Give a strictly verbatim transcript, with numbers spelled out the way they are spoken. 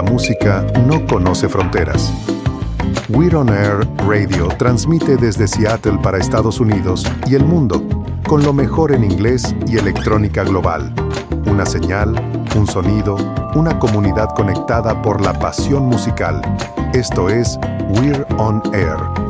la música no conoce fronteras. We're On Air Radio transmite desde Seattle para Estados Unidos y el mundo, con lo mejor en inglés y electrónica global. Una señal, un sonido, una comunidad conectada por la pasión musical. Esto es We're On Air.